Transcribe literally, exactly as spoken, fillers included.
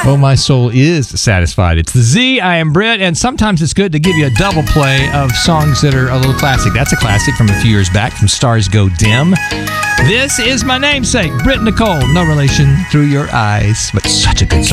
Oh, my soul is satisfied. It's the Z. I am Britt, and sometimes it's good to give you a double play of songs that are a little classic. That's a classic from a few years back from Stars Go Dim. This is my namesake, Britt Nicole. No relation through your eyes, but such a good song.